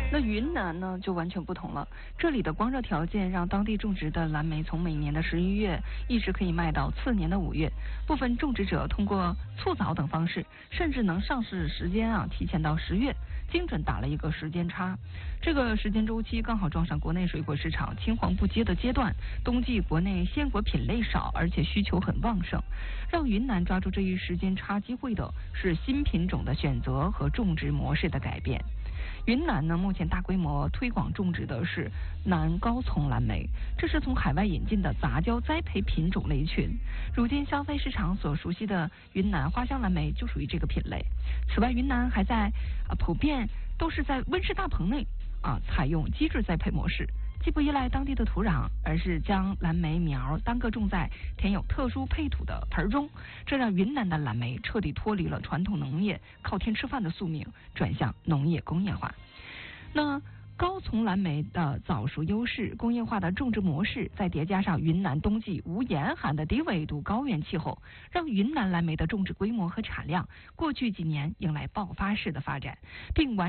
那云南呢就完全不同了，这里的光热条件让当地种植的蓝莓从每年的11月一直可以卖到次年的5月，部分种植者通过促早等方式，甚至能上市时间提前到10月，精准打了一个时间差。这个时间周期刚好撞上国内水果市场青黄不接的阶段，冬季国内鲜果品类少，而且需求很旺盛，让云南抓住这一时间差机会的是新品种的选择和种植模式的改变。云南呢，目前大规模推广种植的是南高丛蓝莓，这是从海外引进的杂交栽培品种类群。如今消费市场所熟悉的云南花香蓝莓就属于这个品类。此外，云南还在普遍都是在温室大棚内采用机制栽培模式，既不依赖当地的土壤，而是将蓝莓苗单个种在填有特殊配土的盆中，这让云南的蓝莓彻底脱离了传统农业靠天吃饭的宿命，转向农业工业化。那高丛蓝莓的早熟优势、工业化的种植模式，再叠加上云南冬季无严寒的低纬度高原气候，让云南蓝莓的种植规模和产量过去几年迎来爆发式的发展，并完